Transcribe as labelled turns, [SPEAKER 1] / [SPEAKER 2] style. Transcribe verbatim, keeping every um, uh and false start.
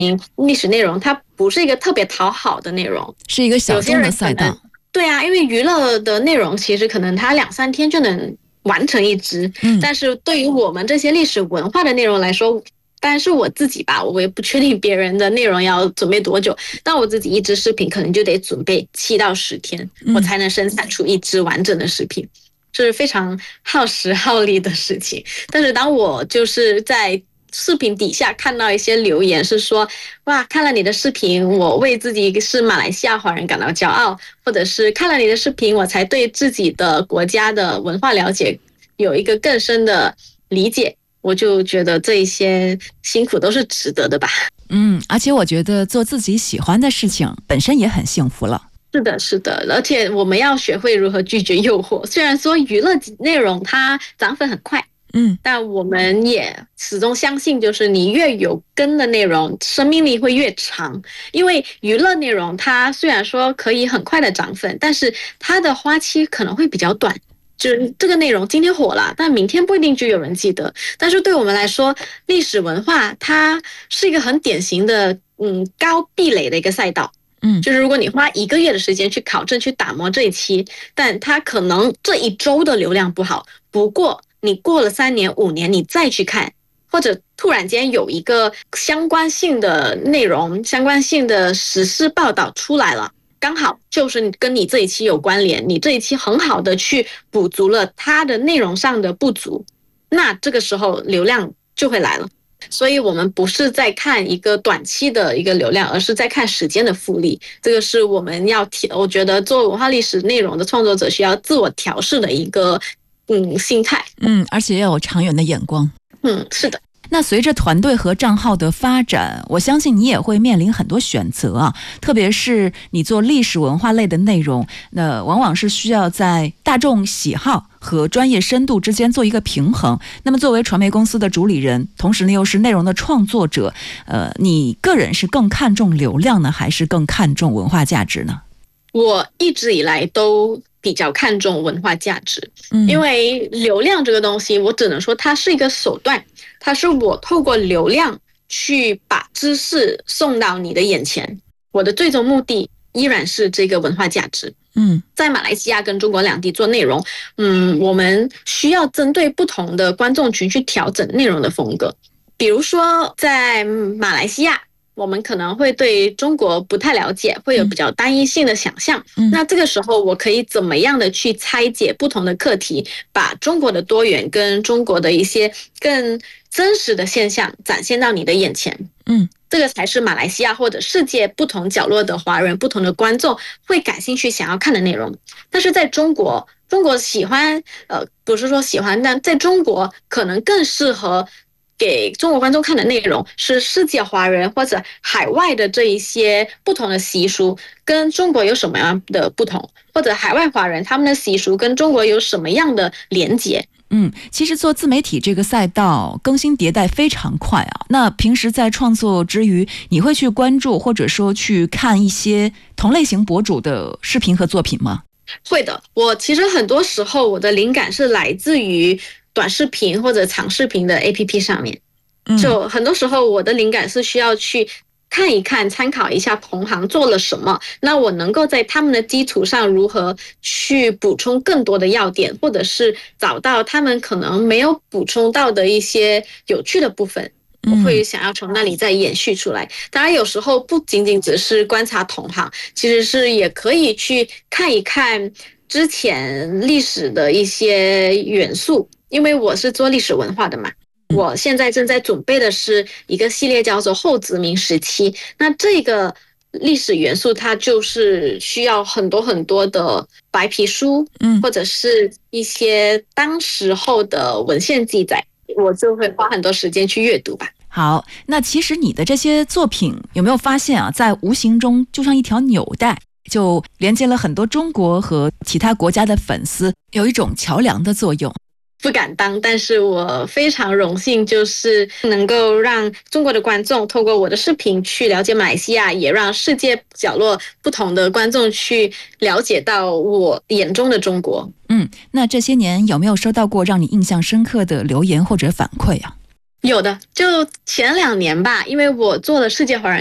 [SPEAKER 1] 历史内容它不是一个特别讨好的内容，
[SPEAKER 2] 是一个小众的赛道。
[SPEAKER 1] 对啊，因为娱乐的内容其实可能它两三天就能完成一支，嗯，但是对于我们这些历史文化的内容来说，当然是我自己吧，我也不确定别人的内容要准备多久，但我自己一支视频可能就得准备七到十天，我才能生产出一支完整的视频，是非常耗时耗力的事情。但是当我就是在视频底下看到一些留言是说，哇，看了你的视频，我为自己是马来西亚华人感到骄傲，或者是看了你的视频，我才对自己的国家的文化了解有一个更深的理解，我就觉得这一些辛苦都是值得的吧。
[SPEAKER 2] 嗯，而且我觉得做自己喜欢的事情本身也很幸福了。
[SPEAKER 1] 是的，是的，而且我们要学会如何拒绝诱惑。虽然说娱乐内容它涨粉很快，嗯，但我们也始终相信，就是你越有根的内容，生命力会越长。因为娱乐内容它虽然说可以很快的涨粉，但是它的花期可能会比较短。就是这个内容今天火了，但明天不一定就有人记得。但是对我们来说，历史文化它是一个很典型的嗯高壁垒的一个赛道。嗯，就是如果你花一个月的时间去考证、去打磨这一期，但它可能这一周的流量不好。不过你过了三年、五年，你再去看，或者突然间有一个相关性的内容、相关性的时事报道出来了，刚好就是跟你这一期有关联，你这一期很好的去补足了它的内容上的不足，那这个时候流量就会来了。所以我们不是在看一个短期的一个流量，而是在看时间的复利。这个是我们要调，我觉得做文化历史内容的创作者需要自我调试的一个嗯心态。
[SPEAKER 2] 嗯，而且要有长远的眼光。
[SPEAKER 1] 嗯，是的。
[SPEAKER 2] 那随着团队和账号的发展，我相信你也会面临很多选择啊，特别是你做历史文化类的内容，那往往是需要在大众喜好和专业深度之间做一个平衡。那么作为传媒公司的主理人，同时呢又是内容的创作者，呃，你个人是更看重流量呢，还是更看重文化价值呢？
[SPEAKER 1] 我一直以来都比较看重文化价值，嗯，因为流量这个东西，我只能说它是一个手段，它是我透过流量去把知识送到你的眼前，我的最终目的依然是这个文化价值。嗯，在马来西亚跟中国两地做内容，嗯，我们需要针对不同的观众群去调整内容的风格。比如说在马来西亚，我们可能会对中国不太了解，会有比较单一性的想象，嗯，那这个时候我可以怎么样的去拆解不同的课题，把中国的多元跟中国的一些更真实的现象展现到你的眼前。嗯，这个才是马来西亚或者世界不同角落的华人、不同的观众会感兴趣想要看的内容。但是在中国，中国喜欢呃不是说喜欢，但在中国可能更适合给中国观众看的内容是世界华人或者海外的这一些不同的习俗跟中国有什么样的不同，或者海外华人他们的习俗跟中国有什么样的连结。
[SPEAKER 2] 嗯，其实做自媒体这个赛道更新迭代非常快啊。那平时在创作之余，你会去关注或者说去看一些同类型博主的视频和作品吗？
[SPEAKER 1] 会的，我其实很多时候我的灵感是来自于短视频或者长视频的 A P P 上面，就很多时候我的灵感是需要去看一看、参考一下同行做了什么，那我能够在他们的基础上如何去补充更多的要点，或者是找到他们可能没有补充到的一些有趣的部分，我会想要从那里再延续出来。当然有时候不仅仅只是观察同行，其实是也可以去看一看之前历史的一些元素，因为我是做历史文化的嘛，我现在正在准备的是一个系列叫做后殖民时期，那这个历史元素它就是需要很多很多的白皮书，嗯，或者是一些当时候的文献记载，我就会花很多时间去阅读吧。
[SPEAKER 2] 好，那其实你的这些作品有没有发现啊，在无形中就像一条纽带，就连接了很多中国和其他国家的粉丝，有一种桥梁的作用。
[SPEAKER 1] 不敢当，但是我非常荣幸，就是能够让中国的观众透过我的视频去了解马来西亚，也让世界角落不同的观众去了解到我眼中的中国。
[SPEAKER 2] 嗯，那这些年有没有收到过让你印象深刻的留言或者反馈啊？
[SPEAKER 1] 有的，就前两年吧，因为我做了世界华人